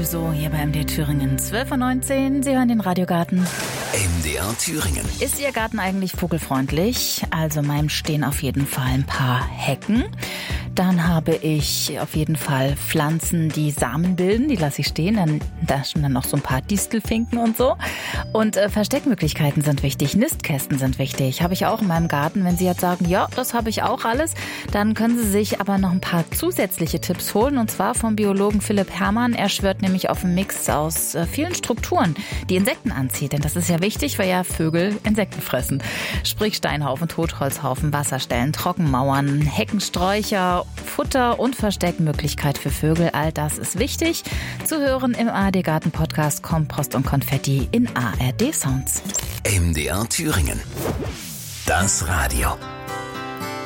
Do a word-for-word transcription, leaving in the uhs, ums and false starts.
so hier bei M D R Thüringen. zwölf Uhr neunzehn, Sie hören den Radiogarten. M D R Thüringen. Ist Ihr Garten eigentlich vogelfreundlich? Also meinem stehen auf jeden Fall ein paar Hecken. Dann habe ich auf jeden Fall Pflanzen, die Samen bilden, die lasse ich stehen. Dann, da sind dann noch so ein paar Distelfinken und so. Und äh, Versteckmöglichkeiten sind wichtig, Nistkästen sind wichtig. Habe ich auch in meinem Garten. Wenn Sie jetzt sagen, ja, das habe ich auch alles, dann können Sie sich aber noch ein paar zusätzliche Tipps holen. Und zwar vom Biologen Philipp Herrmann. Er schwört nämlich auf einen Mix aus äh, vielen Strukturen, die Insekten anzieht. Denn das ist ja wichtig, weil ja Vögel Insekten fressen. Sprich Steinhaufen, Totholzhaufen, Wasserstellen, Trockenmauern, Heckensträucher, Futter und Versteckmöglichkeit für Vögel, all das ist wichtig. Zu hören im A R D-Garten-Podcast Kompost und Konfetti in A R D Sounds. M D R Thüringen. Das Radio.